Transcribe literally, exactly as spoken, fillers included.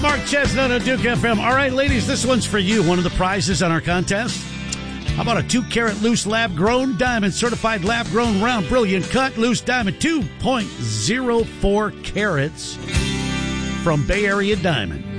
Mark Chestnut on Duke F M. All right, ladies, this one's for you. One of the prizes on our contest. How about a two-carat loose lab-grown diamond, certified lab-grown round, brilliant cut, loose diamond, two point oh four carats from Bay Area Diamond.